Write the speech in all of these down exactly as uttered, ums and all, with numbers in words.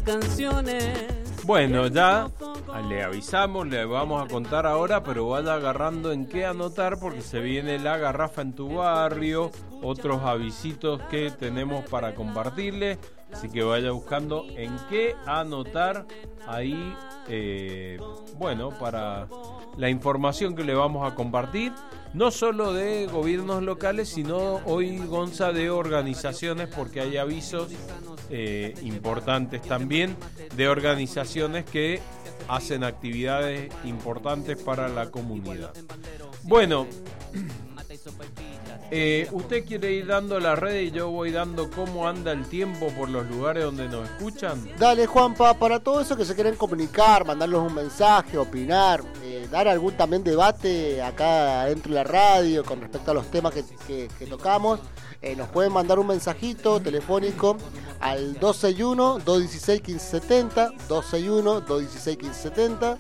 canciones. Bueno, ya le avisamos, le vamos a contar ahora, pero vaya agarrando en qué anotar porque se viene la garrafa en tu barrio, otros avisitos que tenemos para compartirle, así que vaya buscando en qué anotar ahí, eh, bueno, para la información que le vamos a compartir, no solo de gobiernos locales, sino hoy, Gonza, de organizaciones, porque hay avisos eh, importantes también de organizaciones que hacen actividades importantes para la comunidad. Bueno, eh, usted quiere ir dando la red y yo voy dando cómo anda el tiempo por los lugares donde nos escuchan. Dale, Juanpa, para todo eso que se quieren comunicar, mandarnos un mensaje, opinar, eh, dar algún también debate acá dentro de la radio con respecto a los temas que, que, que tocamos, eh, nos pueden mandar un mensajito telefónico al dos seis uno, dos uno seis, uno cinco siete cero, dos seis uno, dos uno seis, uno cinco siete cero,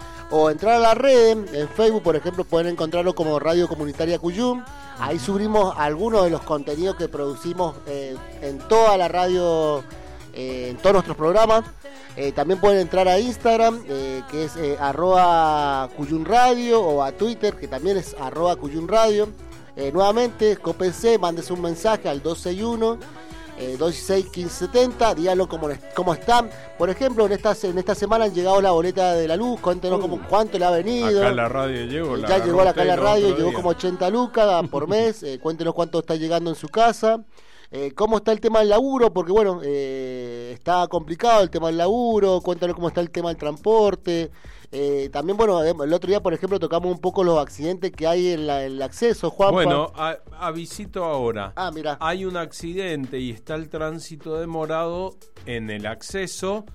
o entrar a la red, en Facebook, por ejemplo, pueden encontrarlo como Radio Comunitaria Cuyum. Ahí subimos algunos de los contenidos que producimos eh, en toda la radio, eh, en todos nuestros programas. Eh, también pueden entrar a Instagram, eh, que es eh, arroba Cuyum Radio, o a Twitter, que también es arroba Cuyum Radio. Eh, nuevamente, cópense, mándese un mensaje al dos seis uno, Eh, dos seis, uno cinco siete cero, díganlo cómo, cómo están. Por ejemplo, en esta, en esta semana han llegado la boleta de la luz, cuéntenos uh, cómo, cuánto le ha venido. Acá la radio llegó. La ya llegó acá a la radio, llegó como ochenta lucas por mes. Eh, cuéntenos cuánto está llegando en su casa. Eh, cómo está el tema del laburo, porque bueno, eh, está complicado el tema del laburo. Cuéntanos cómo está el tema del transporte. Eh, también, bueno, el otro día, por ejemplo, tocamos un poco los accidentes que hay en, la, en el acceso, Juanpa. Bueno, a, avisito ahora. Ah, mira. Hay un accidente y está el tránsito demorado en el acceso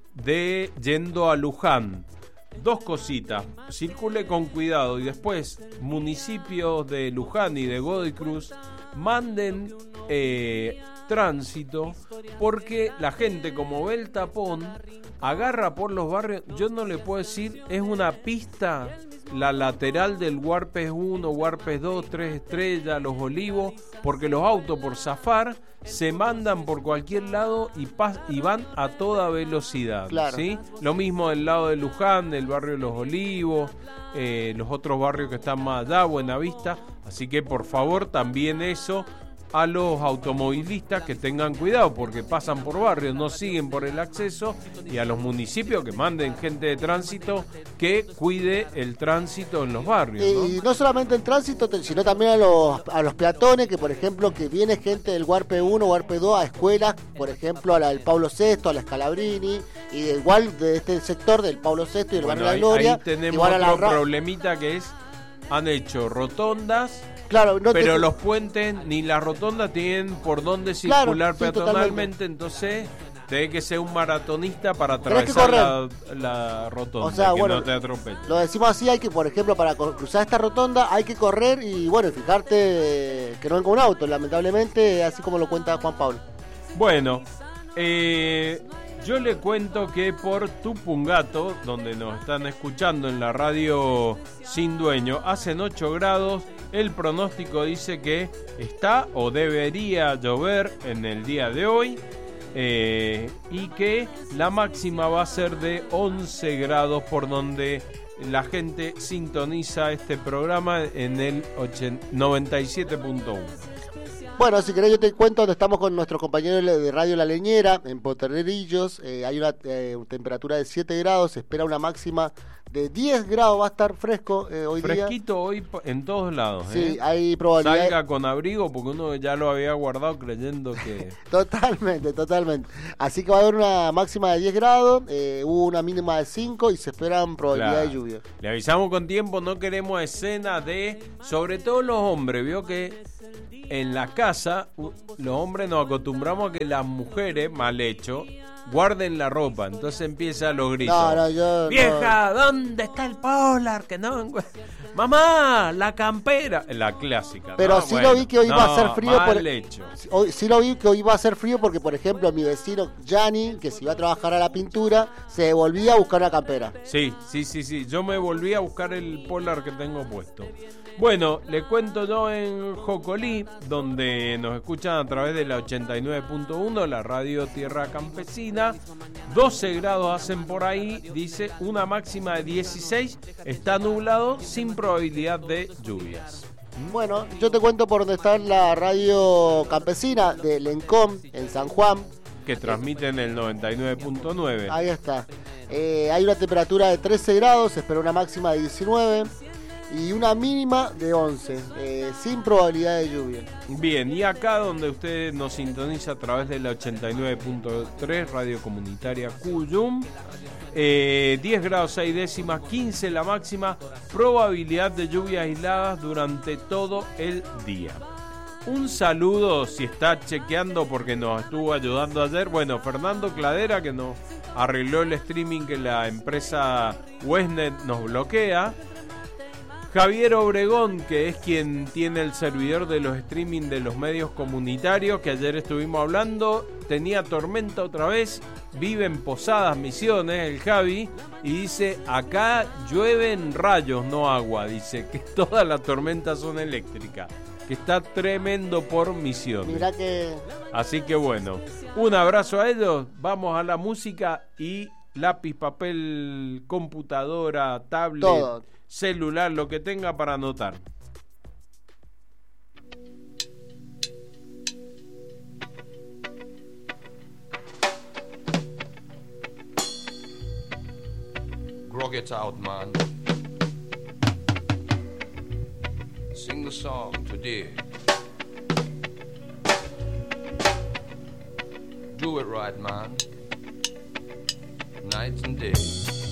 de yendo a Luján. Dos cositas, circule con cuidado y después municipios de Luján y de Godoy Cruz manden eh, tránsito, porque la gente, como ve el tapón, agarra por los barrios. Yo no le puedo decir, es una pista, la lateral del Huarpes uno, Huarpes dos, Tres Estrellas, Los Olivos, porque los autos por zafar se mandan por cualquier lado y, pas- y van a toda velocidad, claro. ¿sí? Lo mismo del lado de Luján, del barrio de Los Olivos, eh, los otros barrios que están más allá, Buenavista, así que por favor también eso a los automovilistas, que tengan cuidado porque pasan por barrios, no siguen por el acceso, y a los municipios que manden gente de tránsito que cuide el tránsito en los barrios, ¿no? Y no solamente el tránsito, sino también a los, a los peatones, que por ejemplo que viene gente del Huarpe uno, Huarpe dos a escuelas, por ejemplo a la del Pablo sexto, a la Scalabrini, y de igual de este sector del Pablo sexto y del Bueno, barrio de la ahí, Gloria. ahí tenemos que van a otro la... problemita, que es, han hecho rotondas. Claro, no pero te... los puentes ni las rotondas tienen por dónde circular, claro, sí, peatonalmente, entonces tiene que ser un maratonista para atravesar la, la rotonda, o sea, que bueno, no te atropelle. Lo decimos así, hay que, por ejemplo, para cruzar esta rotonda hay que correr y bueno, fijarte que no venga un auto, lamentablemente, así como lo cuenta Juan Pablo. Bueno, eh, yo le cuento que por Tupungato, donde nos están escuchando en la radio Sin Dueño, hacen ocho grados. El pronóstico dice que está o debería llover en el día de hoy, eh, y que la máxima va a ser de once grados, por donde la gente sintoniza este programa en el noventa y siete punto uno. Bueno, si querés yo te cuento donde estamos con nuestros compañeros de Radio La Leñera, en Potrerillos. Eh, hay una eh, temperatura de siete grados, se espera una máxima de diez grados, va a estar fresco eh, hoy Fresquito día. Fresquito hoy en todos lados. Sí, ¿eh? hay probabilidad. Salga con abrigo porque uno ya lo había guardado creyendo que... Totalmente, totalmente. Así que va a haber una máxima de diez grados, eh, hubo una mínima de cinco y se esperan probabilidad claro. de lluvia. Le avisamos con tiempo, no queremos escenas de... Sobre todo los hombres, vio que... En la casa, los hombres nos acostumbramos a que las mujeres, mal hecho, guarden la ropa. Entonces empiezan los gritos. No, no, yo, ¡Vieja, no. ¿Dónde está el polar? Que no... ¡Mamá, la campera! La clásica. Pero ¿no? sí Bueno, lo vi que hoy no, iba a hacer frío. Mal por... hecho. Hoy, sí lo vi que hoy iba a hacer frío porque, por ejemplo, mi vecino Gianni, que se iba a trabajar a la pintura, se volvía a buscar una campera. Sí, sí, sí, sí. Yo me volví a buscar el polar que tengo puesto. Bueno, le cuento yo en Jocolí, donde nos escuchan a través de la ochenta y nueve punto uno, la radio Tierra Campesina. Campesina. doce grados hacen por ahí, dice, una máxima de dieciséis. Está nublado, sin probabilidad de lluvias. Bueno, yo te cuento por dónde está la radio campesina de Lencom, en San Juan. Que transmiten el noventa y nueve punto nueve. Ahí está. Eh, hay una temperatura de trece grados, se espera una máxima de diecinueve y una mínima de once, eh, sin probabilidad de lluvia. Bien, y acá donde usted nos sintoniza a través de la ochenta y nueve punto tres, Radio Comunitaria Cuyum, eh, diez grados seis décimas, quince la máxima, probabilidad de lluvias aisladas durante todo el día. Un saludo, si está chequeando porque nos estuvo ayudando ayer, bueno, Fernando Cladera, que nos arregló el streaming que la empresa Westnet nos bloquea. Javier Obregón, que es quien tiene el servidor de los streaming de los medios comunitarios, que ayer estuvimos hablando, tenía tormenta otra vez, vive en Posadas Misiones, el Javi, y dice, acá llueven rayos, no agua, dice que todas las tormentas son eléctricas, que está tremendo por Misiones. Mirá que... Así que bueno, un abrazo a ellos, vamos a la música y lápiz, papel, computadora, tablet, todo. Celular, lo que tenga para anotar. Grog it out, man. Sing the song today. Do it right, man. Night and day.